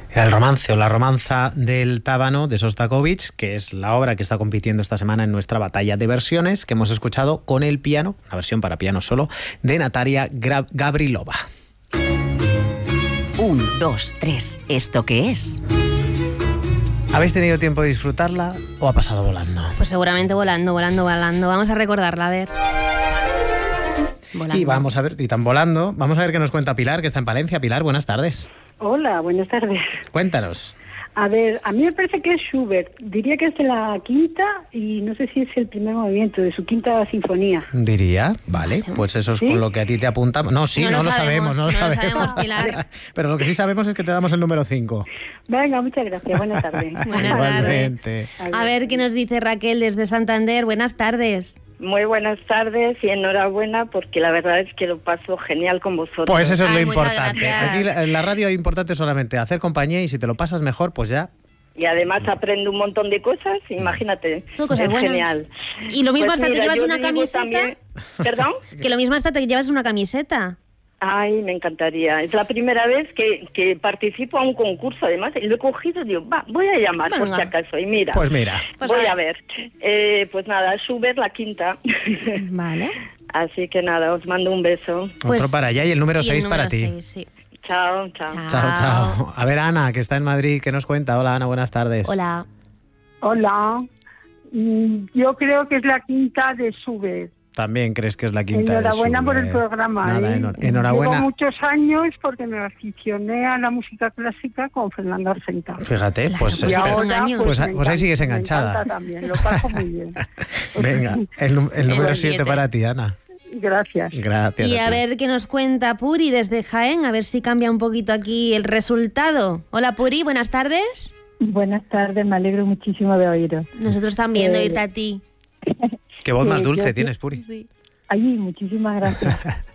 Era el romance o la romanza del Tábano de Sostakovich, que es la obra que está compitiendo esta semana en nuestra batalla de versiones, que hemos escuchado con el piano, una versión para piano solo, de Natalia Gavrilova. 1, 2, 3. ¿Esto qué es? ¿Habéis tenido tiempo de disfrutarla o ha pasado volando? Pues seguramente volando. Vamos a recordarla, a ver. Volando. Y vamos a ver, y tan volando, vamos a ver qué nos cuenta Pilar, que está en Palencia. Pilar, buenas tardes. Hola, buenas tardes. Cuéntanos. A ver, a mí me parece que es Schubert. Diría que es de la quinta y no sé si es el primer movimiento de su quinta sinfonía. Diría, vale, pues eso es con lo que a ti te apuntamos. No, sí, no lo sabemos, Pilar. Pero lo que sí sabemos es que te damos el número 5. Venga, muchas gracias. Buenas tardes. Igualmente. A ver qué nos dice Raquel desde Santander. Buenas tardes. Muy buenas tardes y enhorabuena porque la verdad es que lo paso genial con vosotros. Pues eso es lo importante. Gracias. Aquí en la radio es importante solamente hacer compañía y si te lo pasas mejor, pues ya. Y además aprendo un montón de cosas, imagínate. Todo cosas es buenas. Genial. Y lo mismo Pues hasta mira, te llevas yo una digo camiseta. también- ¿Perdón? Que lo mismo hasta te llevas una camiseta. Ay, me encantaría. Es la primera vez que participo a un concurso, además, y lo he cogido y digo, voy a llamar por Venga. si acaso. Y mira, Pues mira. Pues voy a a ver. Pues nada, Schubert, la quinta. Vale. Así que nada, os mando un beso. Pues- Otro para allá y el número Y el 6 para número ti. 6, sí. Chao, chao. Chao, chao. A ver, Ana, que está en Madrid, ¿qué nos cuenta? Hola, Ana, buenas tardes. Hola. Hola. Yo creo que es la quinta de Schubert. También crees que es la quinta. Enhorabuena de por el Schubert. programa. Nada, ¿eh? enhorabuena. Llevo muchos años porque me aficioné a la música clásica con Fernando Arcenta. Fíjate, Claro, pues, pues Y es un ahora, año. Pues me ahí encanta, sigues me enganchada. encanta también, lo paso muy bien. Venga, el número El 7 siete. para ti, Ana. Gracias. Gracias. Y a ti. ver qué nos cuenta Puri desde Jaén, a ver si cambia un poquito aquí el resultado. Hola Puri, buenas tardes. Buenas tardes, me alegro muchísimo de oíros. Nosotros también de oírte a ti. Qué voz más yo- dulce yo- tienes, Puri. Sí. Ay, muchísimas gracias.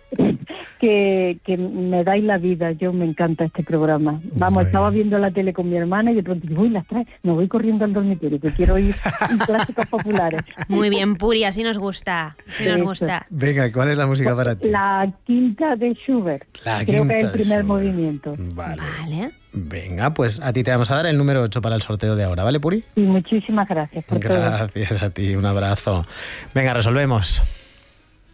que me dais la vida, yo me encanta este programa. Vamos, Bueno. estaba viendo la tele con mi hermana y de pronto digo, uy, las trae, me voy corriendo al dormitorio, que quiero oír clásicos populares. Muy bien, Puri, así nos gusta. Así nos Eso. gusta. Venga, ¿cuál es la música para ti? La quinta de Schubert, La creo quinta que es el de primer Schubert. movimiento. Vale. Vale. Venga, pues a ti te vamos a dar el número 8 para el sorteo de ahora, ¿vale, Puri? Y muchísimas gracias por todo. Gracias a ti, un abrazo. Venga, resolvemos.